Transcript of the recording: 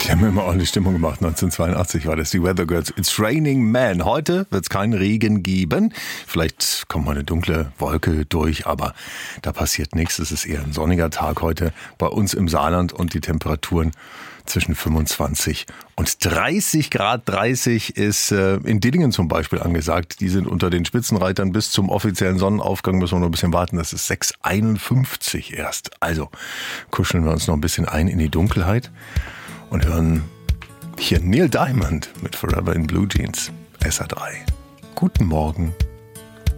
Die haben immer ordentlich Stimmung gemacht. 1982 war das, die Weather Girls. It's Raining Man. Heute wird es keinen Regen geben. Vielleicht kommt mal eine dunkle Wolke durch, aber da passiert nichts. Es ist eher ein sonniger Tag heute bei uns im Saarland und die Temperaturen zwischen 25 und 30 Grad. 30 ist in Dillingen zum Beispiel angesagt. Die sind unter den Spitzenreitern bis zum offiziellen Sonnenaufgang. Müssen wir noch ein bisschen warten. Das ist 6,51 erst. Also kuscheln wir uns noch ein bisschen ein in die Dunkelheit und hören hier Neil Diamond mit Forever in Blue Jeans, SA3. Guten Morgen.